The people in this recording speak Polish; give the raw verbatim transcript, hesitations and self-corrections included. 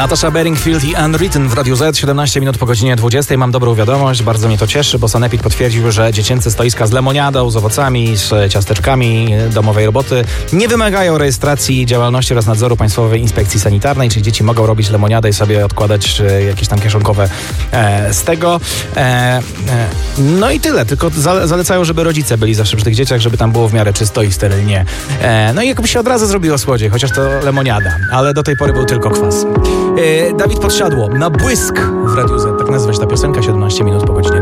Natasha Bedingfield i Unwritten w Radiu Z, siedemnaście minut po godzinie dwudziestej. Mam dobrą wiadomość, bardzo mnie to cieszy, bo Sanepid potwierdził, że dziecięce stoiska z lemoniadą, z owocami, z ciasteczkami domowej roboty nie wymagają rejestracji działalności oraz nadzoru Państwowej Inspekcji Sanitarnej, czyli dzieci mogą robić lemoniadę i sobie odkładać jakieś tam kieszonkowe e, z tego. E, e, no i tyle, tylko zale, zalecają, żeby rodzice byli zawsze przy tych dzieciach, żeby tam było w miarę czysto i sterylnie. E, no i jakby się od razu zrobiło słodziej, chociaż to lemoniada, ale do tej pory był tylko kwas. E, Dawid Podsiadło, Na błysk w Radiu Z, tak nazywa się ta piosenka, siedemnaście minut po godzinie